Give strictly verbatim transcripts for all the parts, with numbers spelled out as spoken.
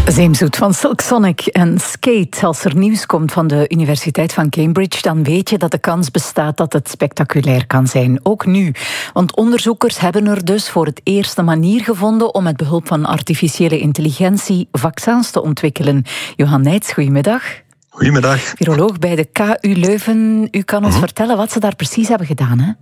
Zeemzoet van Silk Sonic en Skate. Als er nieuws komt van de Universiteit van Cambridge, dan weet je dat de kans bestaat dat het spectaculair kan zijn. Ook nu. Want onderzoekers hebben er dus voor het eerst een manier gevonden om met behulp van artificiële intelligentie vaccins te ontwikkelen. Johan Nijts, goedemiddag. Goedemiddag. Viroloog bij de K U Leuven. U kan ons mm-hmm. vertellen wat ze daar precies hebben gedaan, hè?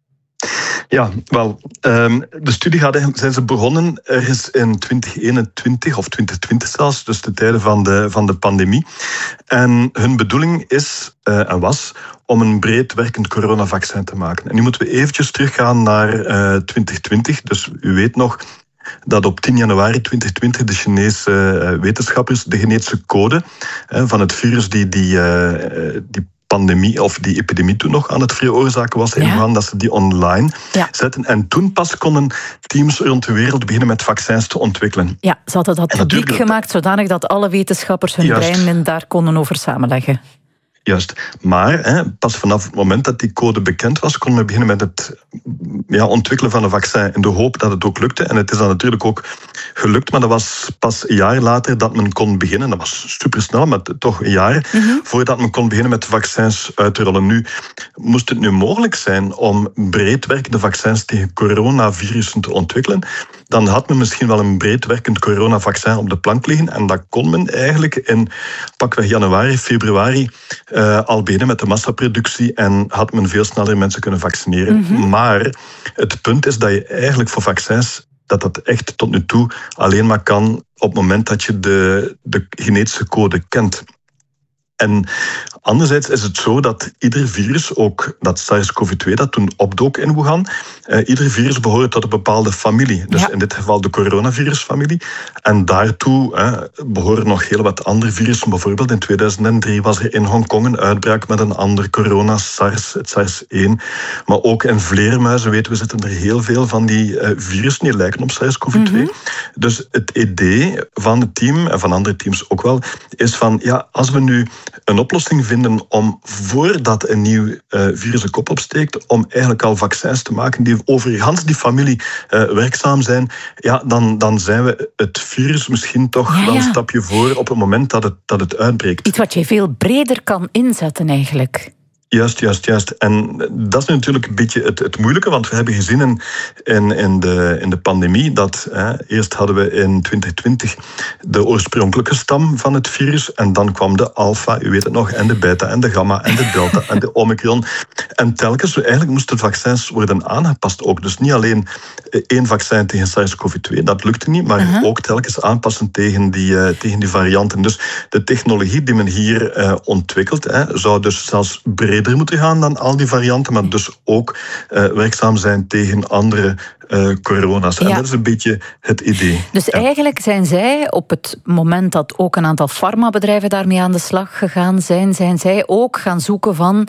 Ja, wel, um, de studie gaat eigenlijk, zijn ze begonnen ergens in twintig eenentwintig of twintig twintig zelfs, dus de tijden van de, van de pandemie. En hun bedoeling is uh, en was om een breed werkend coronavaccin te maken. En nu moeten we eventjes teruggaan naar uh, twintig twintig, dus u weet nog dat op tien januari twintig twintig de Chinese uh, wetenschappers de genetische code uh, van het virus die die, uh, die pandemie of die epidemie toen nog aan het veroorzaken was, ja. dat ze die online ja. zetten. En toen pas konden teams rond de wereld beginnen met vaccins te ontwikkelen. Ja, ze hadden dat publiek gemaakt zodanig dat alle wetenschappers hun Juist. breinen daar konden over samenleggen. Juist. Maar hè, pas vanaf het moment dat die code bekend was, konden we beginnen met het ja, ontwikkelen van een vaccin in de hoop dat het ook lukte. En het is dan natuurlijk ook gelukt, maar dat was pas een jaar later dat men kon beginnen. Dat was supersnel, maar toch een jaar mm-hmm. voordat men kon beginnen met de vaccins uit te rollen. Nu, moest het nu mogelijk zijn om breedwerkende vaccins tegen coronavirussen te ontwikkelen, dan had men misschien wel een breedwerkend coronavaccin op de plank liggen. En dat kon men eigenlijk in pakweg januari, februari uh, al beginnen met de massaproductie en had men veel sneller mensen kunnen vaccineren. Mm-hmm. Maar het punt is dat je eigenlijk voor vaccins, dat dat echt tot nu toe alleen maar kan op het moment dat je de, de genetische code kent. En anderzijds is het zo dat ieder virus, ook dat SARS-CoV twee dat toen opdook in Wuhan, eh, ieder virus behoort tot een bepaalde familie. Dus ja. in dit geval de coronavirusfamilie. En daartoe eh, behoren nog heel wat andere virussen. Bijvoorbeeld in tweeduizend drie was er in Hongkong een uitbraak met een ander corona, SARS, het SARS één. Maar ook in vleermuizen, weten we, zitten er heel veel van die eh, virussen die lijken op SARS-CoV twee. Mm-hmm. Dus het idee van het team, en van andere teams ook wel, is van, ja, als we nu een oplossing vinden om, voordat een nieuw uh, virus de kop opsteekt, om eigenlijk al vaccins te maken die over gans die familie uh, werkzaam zijn, ja, dan, dan zijn we het virus misschien toch ja, ja. wel een stapje voor op het moment dat het, dat het uitbreekt. Iets wat je veel breder kan inzetten eigenlijk. Juist, juist, juist. En dat is natuurlijk een beetje het, het moeilijke, want we hebben gezien in, in, in, de, in de pandemie dat hè, eerst hadden we in twintig twintig de oorspronkelijke stam van het virus en dan kwam de alfa, u weet het nog, en de beta en de gamma en de delta en de omicron. En telkens, eigenlijk moesten de vaccins worden aangepast ook. Dus niet alleen één vaccin tegen SARS-CoV twee, dat lukte niet, maar uh-huh. ook telkens aanpassen tegen die, uh, tegen die varianten. Dus de technologie die men hier uh, ontwikkelt, hè, zou dus zelfs breder moeten gaan dan al die varianten, maar dus ook uh, werkzaam zijn tegen andere uh, corona's. Ja. En dat is een beetje het idee. Dus ja. eigenlijk zijn zij, op het moment dat ook een aantal farmabedrijven daarmee aan de slag gegaan zijn, zijn zij ook gaan zoeken van,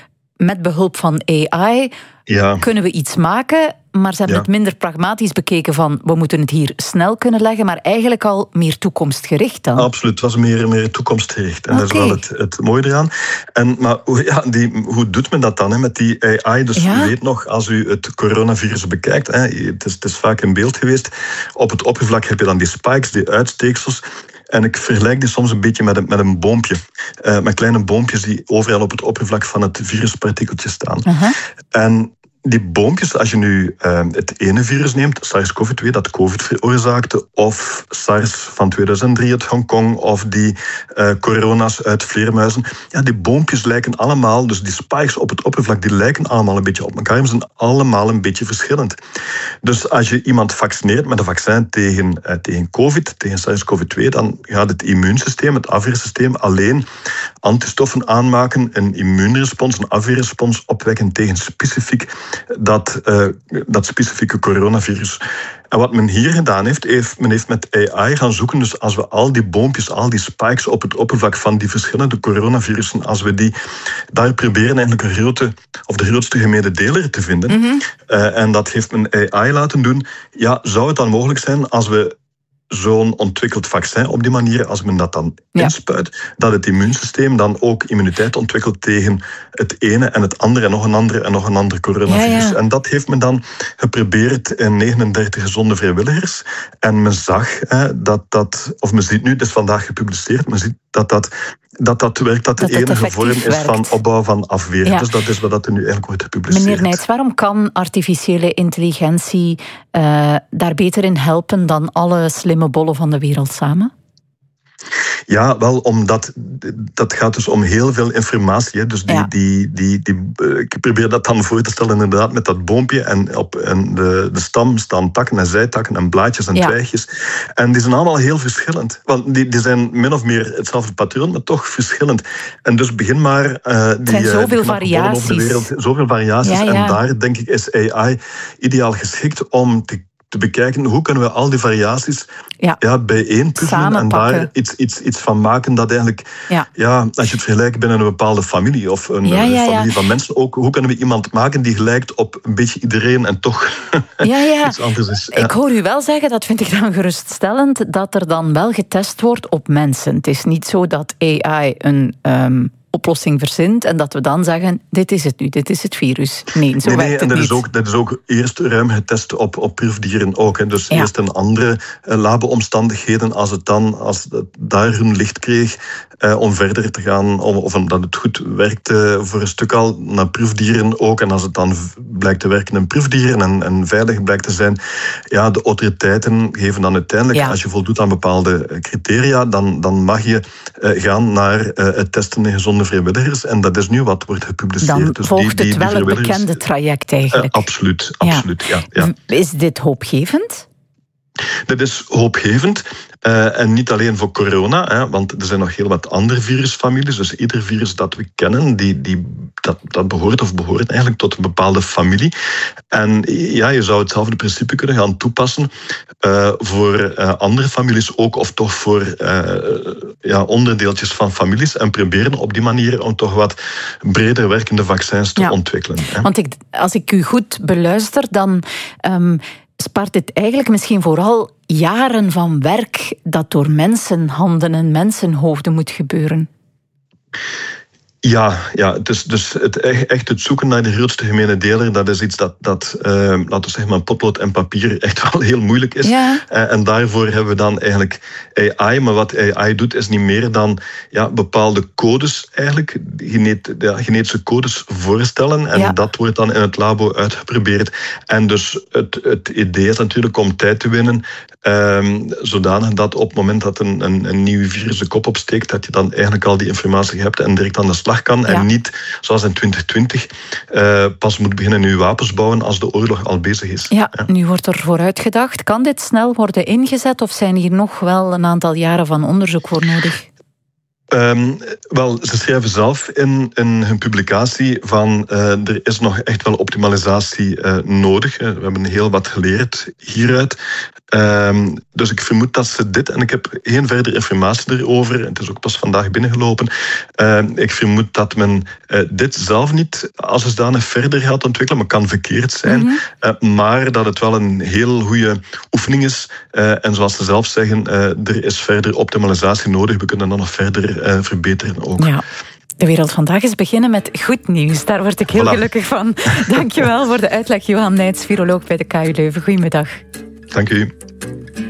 met behulp van A I, ja. kunnen we iets maken, maar ze hebben ja. het minder pragmatisch bekeken van, we moeten het hier snel kunnen leggen, maar eigenlijk al meer toekomstgericht dan. Absoluut, het was meer, meer toekomstgericht. En okay. dat is wel het, het mooie eraan. En, maar ja, die, hoe doet men dat dan hè, met die A I? Dus ja. u weet nog, als u het coronavirus bekijkt, hè, het, is, het is vaak in beeld geweest, op het oppervlak heb je dan die spikes, die uitsteeksels. En ik vergelijk die soms een beetje met een, met een boompje. Uh, met kleine boompjes die overal op het oppervlak van het viruspartikeltje staan. Uh-huh. En die boompjes, als je nu uh, het ene virus neemt, SARS-CoV twee, dat COVID veroorzaakte, of SARS van tweeduizend drie uit Hongkong, of die uh, corona's uit vleermuizen, ja, die boompjes lijken allemaal, dus die spikes op het oppervlak, die lijken allemaal een beetje op elkaar, maar zijn allemaal een beetje verschillend. Dus als je iemand vaccineert met een vaccin tegen, uh, tegen COVID, tegen SARS-CoV twee, dan gaat het immuunsysteem, het afweersysteem, alleen antistoffen aanmaken, een immuunrespons, een afweerrespons opwekken tegen specifiek Dat, uh, dat specifieke coronavirus. En wat men hier gedaan heeft, heeft, men heeft met A I gaan zoeken, dus als we al die boompjes, al die spikes op het oppervlak van die verschillende coronavirussen, als we die daar proberen eigenlijk een grote, of de grootste gemene deler te vinden, mm-hmm. uh, en dat heeft men A I laten doen, ja, zou het dan mogelijk zijn als we zo'n ontwikkeld vaccin op die manier, als men dat dan ja. inspuit, dat het immuunsysteem dan ook immuniteit ontwikkelt tegen het ene en het andere en nog een andere en nog een ander coronavirus. Ja, ja. En dat heeft men dan geprobeerd in negenendertig gezonde vrijwilligers. En men zag hè, dat dat, of men ziet nu, het is vandaag gepubliceerd, men ziet dat dat, dat, dat werkt, dat de dat enige vorm is werkt. Van opbouw van afweer. Ja. Dus dat is wat er nu eigenlijk wordt gepubliceerd. Meneer Nijts, waarom kan artificiële intelligentie uh, daar beter in helpen dan alle slimme bollen van de wereld samen? Ja, wel, omdat dat gaat dus om heel veel informatie. Hè. Dus die, ja. die, die, die, die, ik probeer dat dan voor te stellen inderdaad met dat boompje. En op en de, de stam staan takken en zijtakken en blaadjes en ja. twijgjes. En die zijn allemaal heel verschillend. Want die, die zijn min of meer hetzelfde patroon, maar toch verschillend. En dus begin maar... Uh, die, zijn zoveel die variaties. Over de wereld, zoveel variaties. Ja, ja. En daar, denk ik, is A I ideaal geschikt om te te bekijken hoe kunnen we al die variaties ja. Ja, bijeenpuzzelen en daar iets, iets, iets van maken dat eigenlijk, ja. Ja, als je het vergelijkt binnen een bepaalde familie of een ja, ja, familie ja. van mensen, ook hoe kunnen we iemand maken die gelijkt op een beetje iedereen en toch ja, ja. iets anders is. Ja. Ik hoor u wel zeggen, dat vind ik dan geruststellend, dat er dan wel getest wordt op mensen. Het is niet zo dat A I een... Um, oplossing verzint en dat we dan zeggen, dit is het nu, dit is het virus. Nee, zo nee, werkt nee, het en dat niet. Is ook, dat is ook eerst ruim getest op, op proefdieren ook. Hè. Dus ja. eerst in andere uh, labo-omstandigheden, als het dan, als het daar hun licht kreeg, uh, om verder te gaan, om, of omdat het goed werkte voor een stuk al, naar proefdieren ook. En als het dan blijkt te werken in proefdieren en, en veilig blijkt te zijn, ja, de autoriteiten geven dan uiteindelijk, ja. als je voldoet aan bepaalde criteria, dan, dan mag je uh, gaan naar uh, het testen in gezonde vrijwilligers. En dat is nu wat wordt gepubliceerd. Dan dus volgt die, die, het wel het bekende traject eigenlijk. Uh, absoluut, absoluut. Ja. Ja, ja. Is dit hoopgevend? Dit is hoopgevend. Uh, en niet alleen voor corona, hè, want er zijn nog heel wat andere virusfamilies. Dus ieder virus dat we kennen, die, die, dat, dat behoort of behoort eigenlijk tot een bepaalde familie. En ja, je zou hetzelfde principe kunnen gaan toepassen uh, voor uh, andere families ook, of toch voor uh, ja, onderdeeltjes van families. En proberen op die manier om toch wat breder werkende vaccins te ja. ontwikkelen. Hè. Want ik, als ik u goed beluister, dan... Um, spaart dit eigenlijk misschien vooral jaren van werk dat door mensenhanden en mensenhoofden moet gebeuren? Ja, ja, dus, dus het, echt het zoeken naar de grootste gemene deler, dat is iets dat, dat uh, laten we zeggen, maar potlood en papier echt wel heel moeilijk is. Ja. Uh, en daarvoor hebben we dan eigenlijk A I. Maar wat A I doet, is niet meer dan ja, bepaalde codes eigenlijk, genet, ja, genetische codes voorstellen. En ja. dat wordt dan in het labo uitgeprobeerd. En dus het, het idee is natuurlijk om tijd te winnen, um, zodanig dat op het moment dat een, een, een nieuw virus de kop opsteekt, dat je dan eigenlijk al die informatie hebt en direct aan de slag kan. Ja. En niet, zoals in twintig twintig, uh, pas moet beginnen nu wapens bouwen als de oorlog al bezig is. Ja, ja, nu wordt er vooruit gedacht. Kan dit snel worden ingezet of zijn hier nog wel een aantal jaren van onderzoek voor nodig? Um, wel, ze schrijven zelf in, in hun publicatie van uh, er is nog echt wel optimalisatie uh, nodig. We hebben heel wat geleerd hieruit. Um, dus ik vermoed dat ze dit, en ik heb geen verdere informatie erover, het is ook pas vandaag binnengelopen, uh, ik vermoed dat men uh, dit zelf niet als zodanig verder gaat ontwikkelen, maar kan verkeerd zijn, mm-hmm. uh, maar dat het wel een heel goede oefening is. Uh, en zoals ze zelf zeggen, uh, er is verder optimalisatie nodig, we kunnen dan nog verder uh, verbeteren ook. Ja. De Wereld Vandaag is beginnen met goed nieuws. Daar word ik heel voilà. gelukkig van. Dankjewel voor de uitleg, Johan Nijts, viroloog bij de K U Leuven. Goedemiddag. Dank u.